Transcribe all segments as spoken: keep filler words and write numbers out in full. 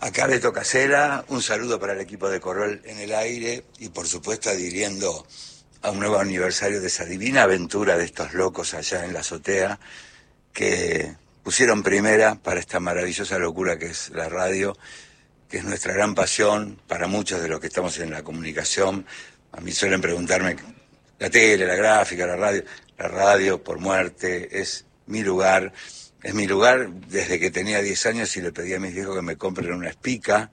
Acá Beto Casella, un saludo para el equipo de Corol en el aire y por supuesto adhiriendo a un nuevo aniversario de esa divina aventura de estos locos allá en la azotea que pusieron primera para esta maravillosa locura que es la radio, que es nuestra gran pasión para muchos de los que estamos en la comunicación. A mí suelen preguntarme, la tele, la gráfica, la radio, la radio por muerte es mi lugar. Es mi lugar desde que tenía diez años y le pedí a mis viejos que me compren una espica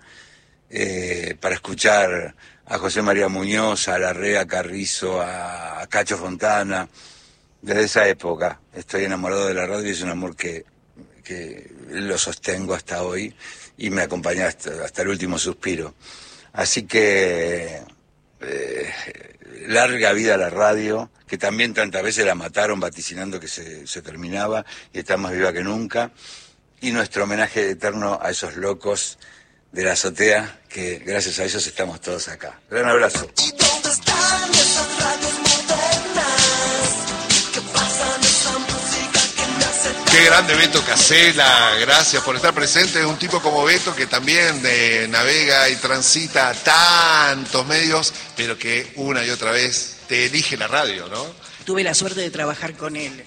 eh, para escuchar a José María Muñoz, a Larrea, a Carrizo, a, a Cacho Fontana. Desde esa época estoy enamorado de la radio y es un amor que, que lo sostengo hasta hoy y me acompaña hasta, hasta el último suspiro. Así que eh, larga vida a la radio, que también tantas veces la mataron vaticinando que se, se terminaba y está más viva que nunca. Y nuestro homenaje eterno a esos locos de la azotea, que gracias a ellos estamos todos acá. Gran abrazo. ¿Y dónde están esas radios modernas que pasan esa música que me hace... Qué grande Beto Casella, gracias por estar presente. Es un tipo como Beto que también eh, navega y transita tantos medios, pero que una y otra vez te elige la radio, ¿no? Tuve la suerte de trabajar con él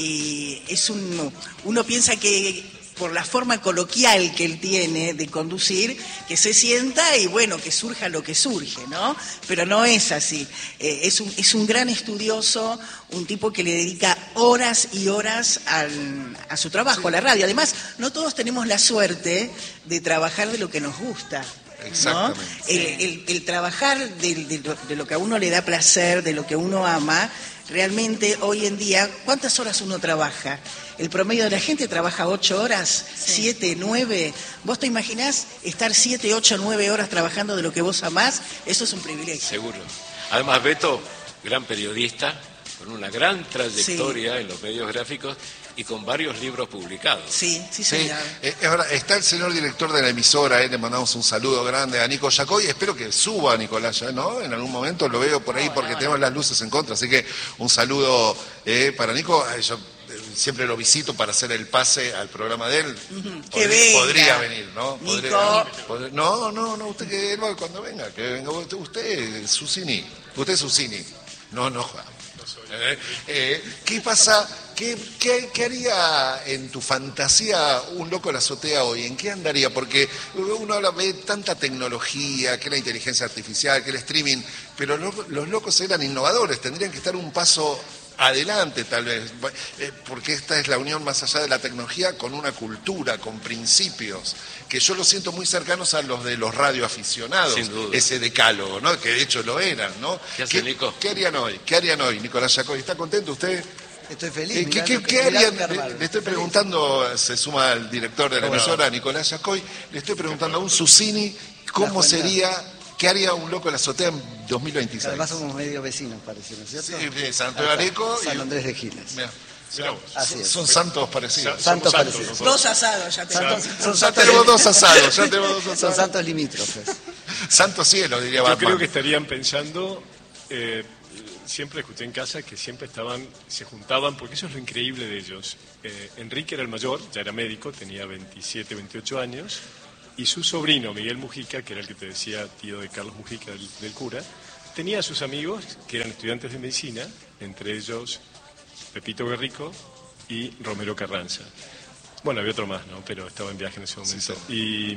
y es un, uno piensa que por la forma coloquial que él tiene de conducir, que se sienta y bueno, que surja lo que surge, ¿no? Pero no es así. Eh, es un, es un gran estudioso, un tipo que le dedica horas y horas al, a su trabajo, a la radio. Además, no todos tenemos la suerte de trabajar de lo que nos gusta. ¿No? El, el, el trabajar de, de, de lo que a uno le da placer, de lo que uno ama, realmente hoy en día, ¿cuántas horas uno trabaja? El promedio de la gente trabaja ocho horas, sí. siete, nueve. ¿Vos te imaginás estar siete, ocho, nueve horas trabajando de lo que vos amás? Eso es un privilegio. Seguro. Además, Beto, gran periodista, con una gran trayectoria sí. en los medios gráficos y con varios libros publicados. Sí, sí, señor. Sí. Eh, ahora, está el señor director de la emisora, eh, le mandamos un saludo grande a Nico Yacoy, espero que suba a Nicolás ya, ¿no? En algún momento lo veo por ahí no, porque no, tenemos no. las luces en contra, así que un saludo eh, para Nico. Eh, yo eh, siempre lo visito para hacer el pase al programa de él. Uh-huh. Podría, que podría venir, ¿no? Nico. Podría, podría, no, no, no, usted que él va cuando venga, que venga usted, usted Susini, usted Susini, no, no, eh, eh, ¿qué pasa? ¿Qué, qué, ¿Qué haría en tu fantasía un loco en la azotea hoy? ¿En qué andaría? Porque uno habla de tanta tecnología, que la inteligencia artificial, que el streaming, pero los, los locos eran innovadores, tendrían que estar un paso adelante tal vez, porque esta es la unión más allá de la tecnología con una cultura, con principios, que yo los siento muy cercanos a los de los radioaficionados, ese decálogo, ¿no? Que de hecho lo eran, ¿no? ¿Qué hace, Nico? ¿Qué harían hoy? ¿Qué harían hoy, Nicolás Yacoy? ¿Está contento usted? Estoy feliz. Eh, ¿Qué, qué, ¿qué harían? Le, le estoy preguntando, se suma el director de la emisora, Nicolás Yacoy, le estoy preguntando a un Susini, ¿cómo sería, qué haría un loco en la azotea en dos mil veintiséis? Además somos medio vecinos, parece, ¿no es cierto? Sí, Santo de Areco San y Andrés de Giles. Mira, mira, Así es. Son santos parecidos. Santos parecidos. Dos asados ya tenemos. Santos, son Ya santos, tenemos dos asados, ya tenemos dos asados. Son santos limítrofes. Santo cielo, diría Yo Batman. creo que estarían pensando, eh, siempre escuché en casa que siempre estaban, se juntaban, porque eso es lo increíble de ellos. Eh, Enrique era el mayor, ya era médico, tenía veintisiete, veintiocho años, y su sobrino, Miguel Mujica, que era el que te decía tío de Carlos Mujica, del, del cura, tenía a sus amigos que eran estudiantes de medicina, entre ellos Pepito Guerrico y Romero Carranza. Bueno, había otro más, ¿no? Pero estaba en viaje en ese momento. Sí,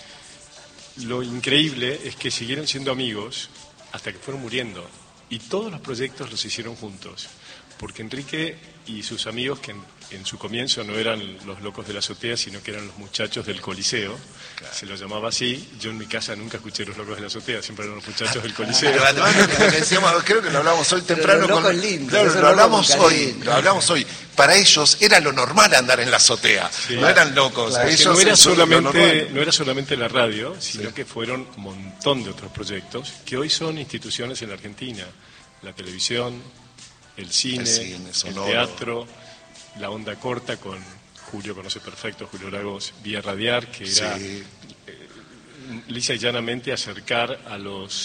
y lo increíble es que siguieron siendo amigos hasta que fueron muriendo. Y todos los proyectos los hicieron juntos. Porque Enrique y sus amigos, que en, en su comienzo no eran los locos de la azotea, sino que eran los muchachos del Coliseo, claro. Se los llamaba así. Yo en mi casa nunca escuché los locos de la azotea, siempre eran los muchachos del Coliseo. Pero además, lo que decíamos, creo que lo hablamos hoy temprano. Pero con, lindo, claro, lo hablamos hoy, lo hablamos hoy. Para ellos era lo normal andar en la azotea, sí. No eran locos. Claro, ellos no, era solamente, no, no era solamente la radio, sino sí. que fueron un montón de otros proyectos que hoy son instituciones en la Argentina. La televisión, el cine, el, cine, el teatro, la onda corta con Julio conoce perfecto, Julio Lagos, Vía Radiar, que era sí. eh, lisa y llanamente acercar a los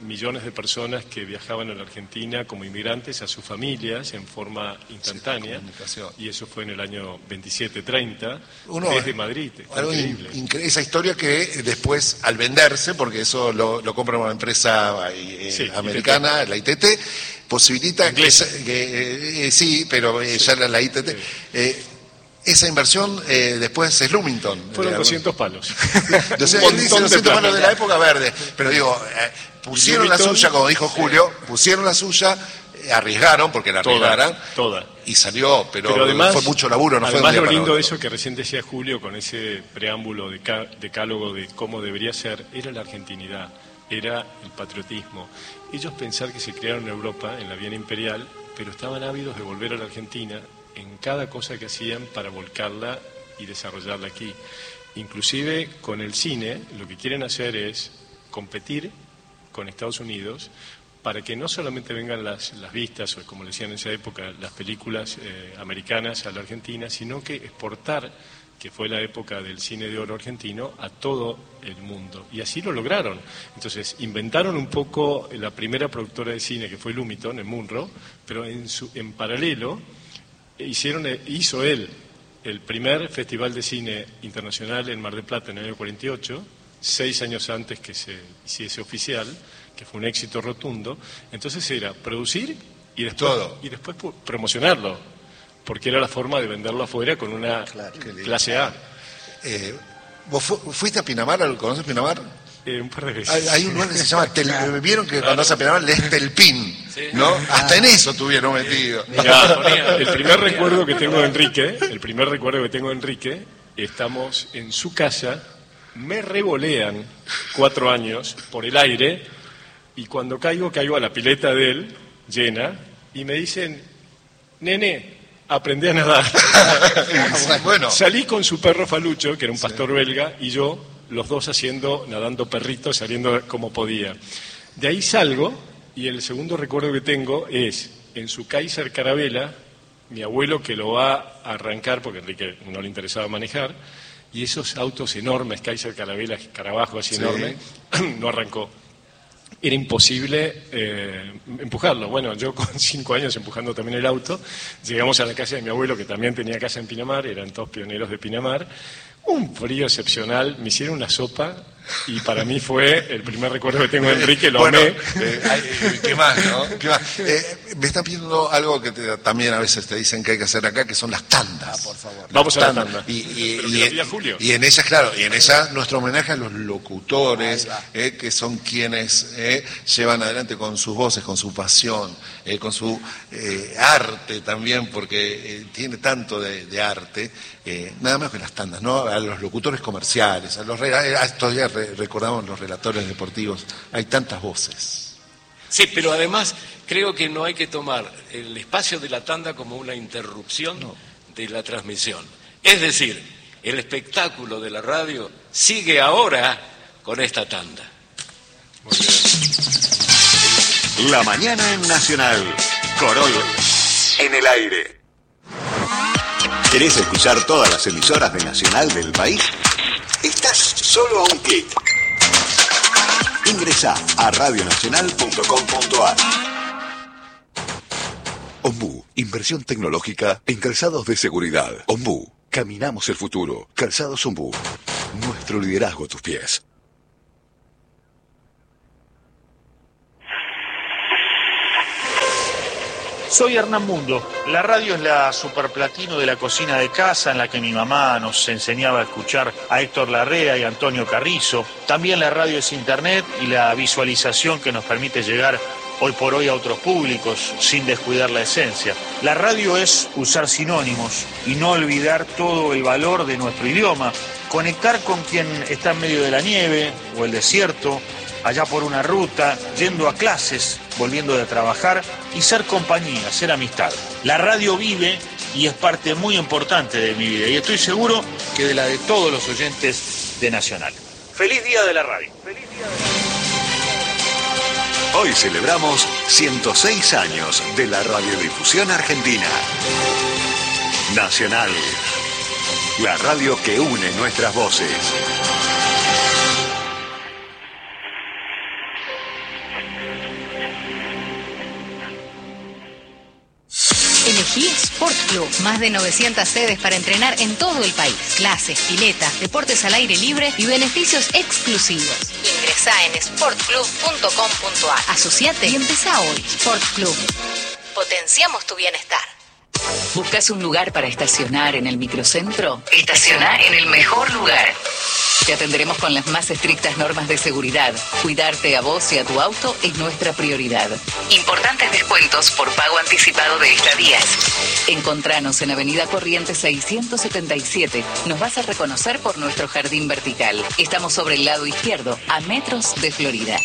millones de personas que viajaban a la Argentina como inmigrantes a sus familias en forma instantánea, Sí, y eso fue en el año veintisiete treinta, Uno- desde Madrid. Fue Algo in- increíble. incre- esa historia que después, al venderse, porque eso lo, lo compra una empresa eh, Sí, americana, la I T T, posibilita que, Inglesa. esa- que, eh, sí, pero eh, ya la, la I T T, Sí. eh, esa inversión eh, después es Lumington. Fueron Eh, doscientos palos. O sea, Un él dice montón de doscientos plata. palos de la época verde, pero digo, eh, pusieron la Lumington- suya, como dijo Julio, pusieron la suya, eh, arriesgaron, porque la Toda, arriesgaran, toda. y salió, pero, Pero además, fue mucho laburo, no fue un además día lo para lindo otro. de eso que recién decía Julio con ese preámbulo de ca- decálogo de cómo debería ser, era la argentinidad, era el patriotismo. Ellos pensar que se crearon en Europa, en la Viena Imperial, pero estaban ávidos de volver a la Argentina en cada cosa que hacían para volcarla y desarrollarla aquí. Inclusive con el cine, lo que quieren hacer es competir con Estados Unidos para que no solamente vengan las, las vistas, o como le decían en esa época, las películas eh, americanas a la Argentina, sino que exportar, que fue la época del cine de oro argentino, a todo el mundo. Y así lo lograron. Entonces, inventaron un poco la primera productora de cine, que fue Lumiton, en Munro, pero en, su, en paralelo hicieron, hizo él el primer festival de cine internacional en Mar del Plata en el año cuarenta y ocho, seis años antes que se hiciese oficial, que fue un éxito rotundo. Entonces era producir y después, Todo. y después pu- promocionarlo, porque era la forma de venderlo afuera con una qué lindo. clase A. Eh, ¿Vos fu- fuiste a Pinamar? ¿Conoces Pinamar? Eh, un par de veces. Hay, hay un lugar que se llama Tel- vieron que cuando hace Pinamar es Telpín, ¿no? Hasta en eso estuvieron metidos. Mirá, el primer recuerdo que tengo de Enrique, el primer recuerdo que tengo de Enrique, estamos en su casa, me revolean cuatro años por el aire, y cuando caigo, caigo a la pileta de él, llena, y me dicen, nene, aprendí a nadar. Bueno, Salí con su perro Falucho, que era un pastor belga, y yo, los dos haciendo, nadando perritos, saliendo como podía. De ahí salgo, y el segundo recuerdo que tengo es, en su Kaiser Carabela, mi abuelo que lo va a arrancar, porque a Enrique no le interesaba manejar, y esos autos enormes, Kaiser Carabela, Carabajo así Sí. enorme, no arrancó. Era imposible eh, empujarlo. Bueno, yo con cinco años empujando también el auto, llegamos a la casa de mi abuelo, que también tenía casa en Pinamar, eran todos pioneros de Pinamar, un frío excepcional, me hicieron una sopa, y para mí fue el primer recuerdo que tengo de Enrique, lo bueno, amé. eh, ay, eh, ¿qué más, no? ¿Qué más? Eh, me están pidiendo algo que te- también a veces te dicen que hay que hacer acá, que son las tandas. por favor. Vamos a la Tandas. tanda. Y, y- Pero y- que lo pida Julio. y en ellas, claro, y en ellas nuestro homenaje a los locutores, eh, que son quienes eh, llevan adelante con sus voces, con su pasión, eh, con su eh, arte también, porque eh, tiene tanto de, de arte, eh, nada más que las tandas, ¿no? A los locutores comerciales, a los re- a estos días re- recordamos los relatores deportivos, hay tantas voces. Sí, pero además creo que no hay que tomar el espacio de la tanda como una interrupción de la transmisión. Es decir, el espectáculo de la radio sigue ahora con esta tanda. La mañana en Nacional. Corol en el aire. ¿Querés escuchar todas las emisoras de Nacional del país? Estás solo a un clic. Ingresa a radionacional punto com punto a r. Ombú, inversión tecnológica en calzados de seguridad. Ombú, caminamos el futuro. Calzados Ombú, nuestro liderazgo a tus pies. Soy Hernán Mundo. La radio es la superplatino de la cocina de casa en la que mi mamá nos enseñaba a escuchar a Héctor Larrea y Antonio Carrizo. También la radio es internet y la visualización que nos permite llegar hoy por hoy a otros públicos sin descuidar la esencia. La radio es usar sinónimos y no olvidar todo el valor de nuestro idioma. Conectar con quien está en medio de la nieve o el desierto, allá por una ruta, yendo a clases, volviendo de trabajar y ser compañía, ser amistad. La radio vive y es parte muy importante de mi vida y estoy seguro que de la de todos los oyentes de Nacional. ¡Feliz Día de la Radio! ¡Feliz Día de la Radio! Hoy celebramos ciento seis años de la radiodifusión argentina. Nacional, la radio que une nuestras voces. y Sport Club. Más de novecientas sedes para entrenar en todo el país. Clases, piletas, deportes al aire libre y beneficios exclusivos. Ingresá en sport club punto com punto a r. Asociate y empezá hoy. Sport Club. Potenciamos tu bienestar. ¿Buscas un lugar para estacionar en el microcentro? Estaciona en el mejor lugar. Te atenderemos con las más estrictas normas de seguridad. Cuidarte a vos y a tu auto es nuestra prioridad. Importantes descuentos por pago anticipado de estadías. Encontranos en Avenida Corrientes seiscientos setenta y siete. Nos vas a reconocer por nuestro jardín vertical. Estamos sobre el lado izquierdo, a metros de Florida.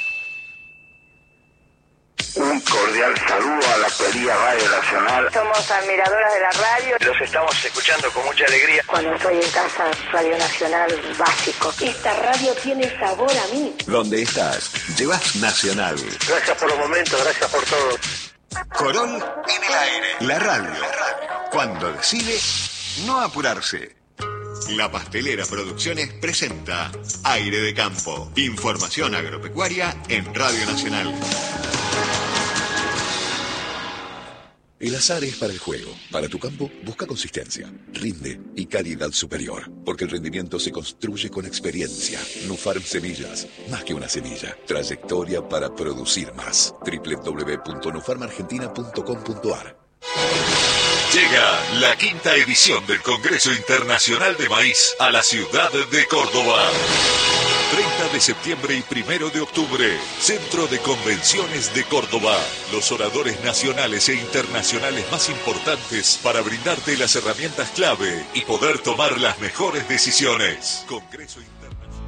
Un cordial saludo a la querida Radio Nacional. Somos admiradoras de la radio. Los estamos escuchando con mucha alegría. Cuando estoy en casa, Radio Nacional básico. Esta radio tiene sabor a mí. Donde estás, llevas Nacional. Gracias por los momentos, gracias por todo. Corol en el aire. La radio. Cuando decide no apurarse. La Pastelera Producciones presenta Aire de Campo. Información agropecuaria en Radio Nacional. El azar es para el juego. Para tu campo, busca consistencia, rinde y calidad superior. Porque el rendimiento se construye con experiencia. Nufarm Semillas, más que una semilla. Trayectoria para producir más. doble u doble u doble u punto nufarm argentina punto com punto a r. Llega la quinta edición del Congreso Internacional de Maíz a la ciudad de Córdoba. treinta de septiembre y primero de octubre, Centro de Convenciones de Córdoba. Los oradores nacionales e internacionales más importantes para brindarte las herramientas clave y poder tomar las mejores decisiones. Congreso Internacional.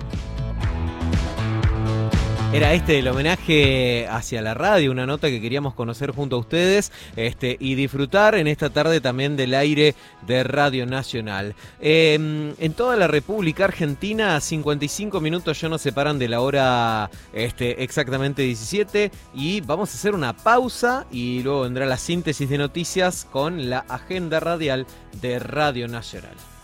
Era este el homenaje hacia la radio, una nota que queríamos conocer junto a ustedes este, y disfrutar en esta tarde también del aire de Radio Nacional. Eh, en toda la República Argentina, cincuenta y cinco minutos ya nos separan de la hora este, exactamente diecisiete y vamos a hacer una pausa y luego vendrá la síntesis de noticias con la agenda radial de Radio Nacional.